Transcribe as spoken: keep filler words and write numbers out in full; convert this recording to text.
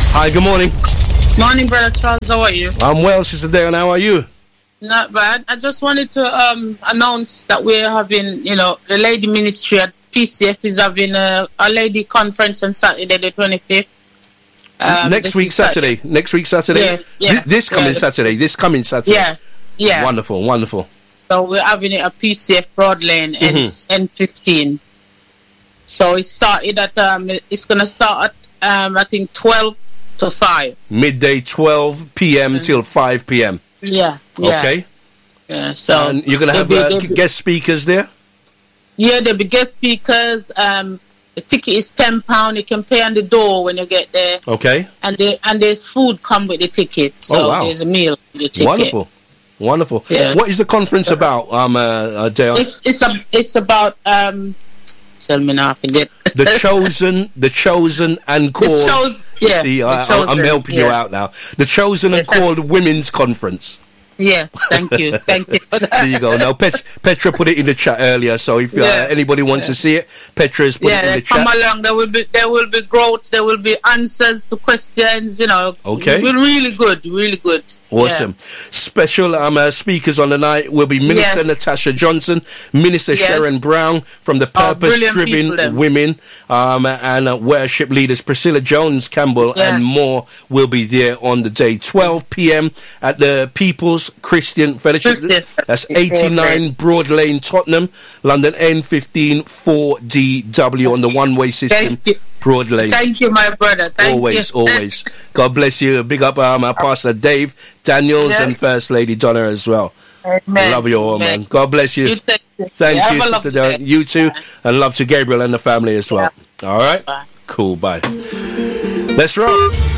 Hi, good morning. Morning, Brother Charles. How are you? I'm well, Sister Dion. How are you? Not bad. I just wanted to um, announce that we're having, you know, the lady ministry at P C F is having a, a lady conference on Saturday the twenty-fifth. Um, Next week Saturday. Saturday. Next week Saturday. Yes, yeah, this, this coming yeah. Saturday. This coming Saturday. Yeah, yeah. Wonderful, wonderful. So we're having it at P C F Broad Lane Mm-hmm. N fifteen. So it started at um, it's gonna start at um, I think twelve to five. Midday, twelve p.m. Mm-hmm. till five p.m. Yeah, yeah. Okay. Yeah. So and you're gonna have be, uh, be, guest speakers there. Yeah, there'll be guest speakers. Um, the ticket is ten pound. You can pay on the door when you get there. Okay. And they, and there's food come with the ticket. So oh, wow. there's a meal with the ticket. Wonderful, wonderful. Yeah. What is the conference about? Um, uh, uh Dion? It's it's a it's about um. Tell me now, I forget. the chosen, the chosen and called. The chose, yeah. See, the I, chosen, I'm helping yeah. you out now. The chosen and Yeah. called Women's Conference. Yes, thank you, thank you for that. There you go. Now, Pet- Petra put it in the chat earlier, so if uh, Yeah. anybody wants Yeah. to see it, Petra's put Yeah, it in they the come chat. along. There will be there will be growth. There will be answers to questions. You know. Okay. We're really good. Really good. Awesome. Special um, uh, speakers on the night will be Minister Yes. Natasha Johnson, Minister Yes. Sharon Brown from the Oh, brilliant Purpose people, Driven them. Women, um, and uh, worship leaders Priscilla Jones Campbell Yeah. and more will be there on the day. twelve p.m. at the People's Christian Fellowship. Christian. That's eighty-nine Broad Lane, Tottenham, London N fifteen four D W on the one-way system. Thank you. Broad Lane. Thank you, my brother. Thank always, you. always. God bless you. Big up um, our Pastor Dave Daniels Yeah. and First Lady Donna as well. Amen. Love you all, Amen. man. God bless you. You take care. Thank Yeah, you, have a Sister lovely Darren. day. You too. And love to Gabriel and the family as well. All right? Bye. Cool. Bye. Let's roll.